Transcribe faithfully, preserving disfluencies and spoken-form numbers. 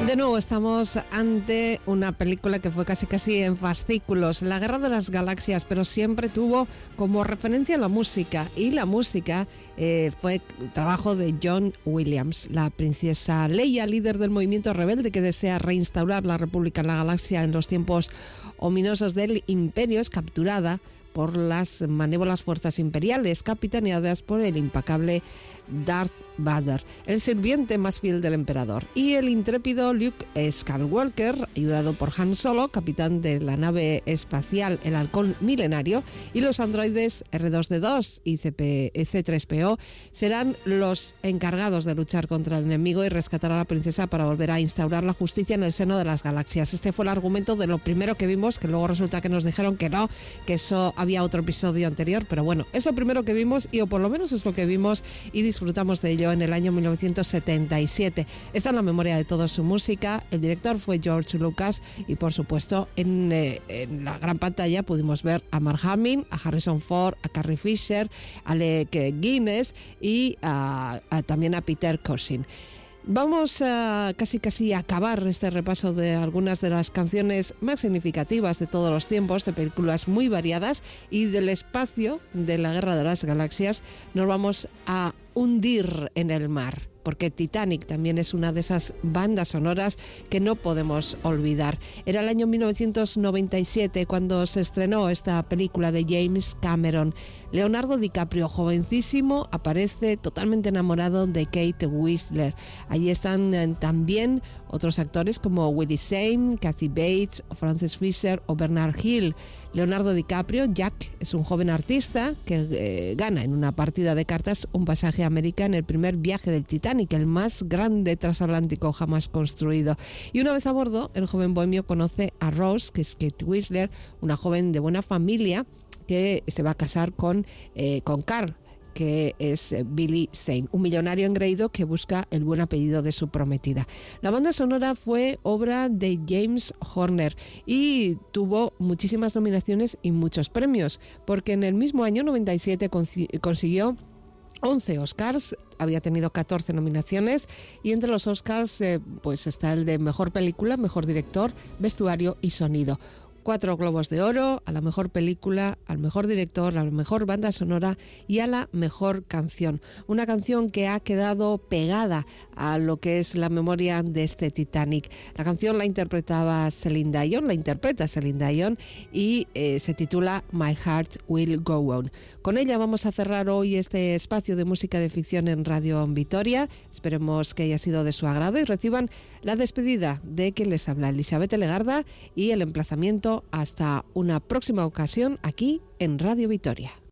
De nuevo estamos ante una película que fue casi casi en fascículos, La Guerra de las Galaxias, pero siempre tuvo como referencia la música, y la música eh, fue trabajo de John Williams. La princesa Leia, líder del movimiento rebelde que desea reinstaurar la República en la Galaxia en los tiempos ominosos del Imperio, es capturada por las malévolas fuerzas imperiales, capitaneadas por el implacable Darth Vader, el sirviente más fiel del emperador, y el intrépido Luke Skywalker, ayudado por Han Solo, capitán de la nave espacial El Halcón Milenario, y los androides erre dos de dos y ce tres pe o serán los encargados de luchar contra el enemigo y rescatar a la princesa para volver a instaurar la justicia en el seno de las galaxias. Este fue el argumento de lo primero que vimos, que luego resulta que nos dijeron que no, que eso había otro episodio anterior, pero bueno, es lo primero que vimos, y o por lo menos es lo que vimos y disfrutamos de ello en el año mil novecientos setenta y siete. Está en la memoria de toda su música. El director fue George Lucas, y por supuesto en, eh, en la gran pantalla pudimos ver a Mark Hamill, a Harrison Ford, a Carrie Fisher, a Alec Guinness y a, a, también a Peter Cushing. Vamos a casi casi a acabar este repaso de algunas de las canciones más significativas de todos los tiempos, de películas muy variadas, y del espacio de la Guerra de las Galaxias nos vamos a hundir en el mar, porque Titanic también es una de esas bandas sonoras que no podemos olvidar. Era el año mil novecientos noventa y siete cuando se estrenó esta película de James Cameron. Leonardo DiCaprio, jovencísimo, aparece totalmente enamorado de Kate Winslet. Allí están eh, también otros actores como Willie Shane, Kathy Bates, Frances Fisher o Bernard Hill. Leonardo DiCaprio, Jack, es un joven artista que eh, gana en una partida de cartas un pasaje a América en el primer viaje del Titanic, el más grande transatlántico jamás construido. Y una vez a bordo, el joven bohemio conoce a Rose, que es Kate Winslet, una joven de buena familia que se va a casar con, eh, con Carl, que es Billy Zane, un millonario engreído que busca el buen apellido de su prometida. La banda sonora fue obra de James Horner y tuvo muchísimas nominaciones y muchos premios, porque en el mismo año noventa y siete consiguió once Oscars, había tenido catorce nominaciones, y entre los Oscars eh, pues está el de Mejor Película, Mejor Director, Vestuario y Sonido. Cuatro Globos de Oro a la mejor película, al mejor director, a la mejor banda sonora y a la mejor canción. Una canción que ha quedado pegada a lo que es la memoria de este Titanic. La canción la interpretaba Celine Dion, la interpreta Celine Dion, y eh, se titula My Heart Will Go On. Con ella vamos a cerrar hoy este espacio de música de ficción en Radio Vitoria. Esperemos que haya sido de su agrado y reciban la despedida de quien les habla, Elizabeth Legarda, y el emplazamiento hasta una próxima ocasión aquí en Radio Vitoria.